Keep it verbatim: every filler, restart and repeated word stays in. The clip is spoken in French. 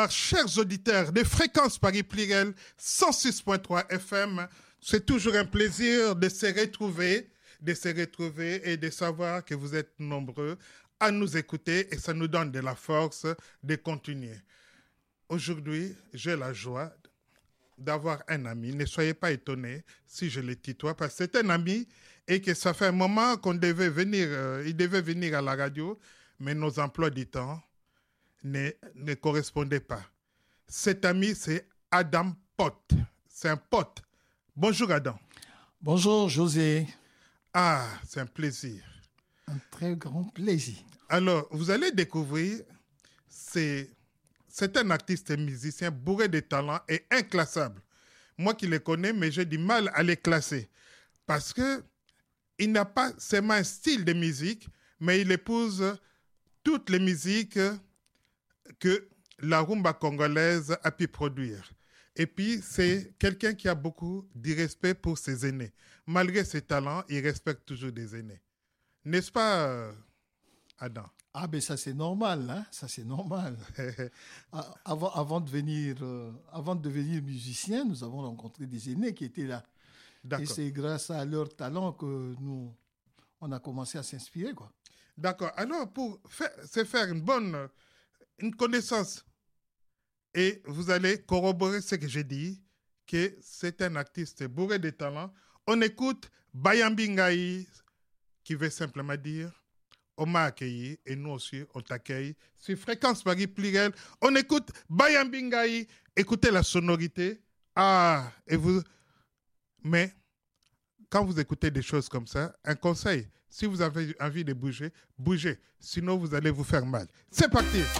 Chers auditeurs de Fréquence Paris Pluriel cent six point trois F M, c'est toujours un plaisir de se retrouver, de se retrouver et de savoir que vous êtes nombreux à nous écouter et ça nous donne de la force de continuer. Aujourd'hui, j'ai la joie d'avoir un ami. Ne soyez pas étonnés si je le tutoie parce que c'est un ami et que ça fait un moment qu'on devait venir, euh, il devait venir à la radio, mais nos emplois du temps ne, ne correspondaient pas. Cet ami, c'est Adam Pote. C'est un pote. Bonjour Adam. Bonjour José. Ah, c'est un plaisir. Un très grand plaisir. Alors, vous allez découvrir, c'est, c'est un artiste et musicien bourré de talent et inclassable. Moi qui le connais, mais j'ai du mal à les classer. Parce que il n'a pas seulement un style de musique, mais il épouse toutes les musiques que la rumba congolaise a pu produire. Et puis, c'est quelqu'un qui a beaucoup de respect pour ses aînés. Malgré ses talents, il respecte toujours des aînés. N'est-ce pas, Adam? Ah ben ça c'est normal, hein? Ça c'est normal. avant, avant, de venir, euh, avant de devenir musicien, nous avons rencontré des aînés qui étaient là. D'accord. Et c'est grâce à leur talent que nous, on a commencé à s'inspirer, quoi. D'accord. Alors, pour faire, se faire une bonne une connaissance, et vous allez corroborer ce que j'ai dit, que c'est un artiste bourré de talent. On écoute Bayambi Ngai, qui veut simplement dire on m'a accueilli et nous aussi on t'accueille. Sur Fréquence Paris Pluriel, on écoute Bayambi Ngai. Écoutez la sonorité. Ah, et vous... Mais quand vous écoutez des choses comme ça, un conseil, si vous avez envie de bouger, bougez. Sinon, vous allez vous faire mal. C'est parti.